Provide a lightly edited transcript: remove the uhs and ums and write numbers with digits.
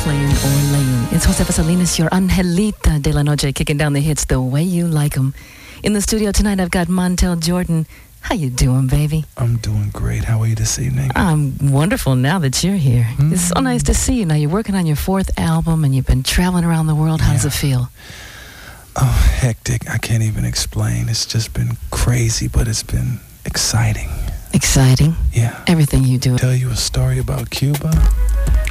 Plain or Lane. It's Joseph Salinas, your Angelita de la Noche, kicking down the hits the way you like them. In the studio tonight, I've got Montel Jordan. How you doing, baby? I'm doing great. How are you this evening? I'm wonderful now that you're here. It's so nice to see you. Now, you're working on your 4th album, and you've been traveling around the world. How does it feel? Oh, hectic. I can't even explain. It's just been crazy, but it's been exciting. Exciting? Yeah. Everything you do. Tell you a story about Cuba.